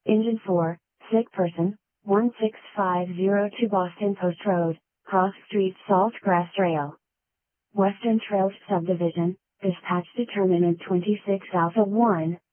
Engine 4, sick person, 16502 Boston Post Road, Cross Street Saltgrass Trail. Western Trails Subdivision, dispatch determinant 26 Alpha 1,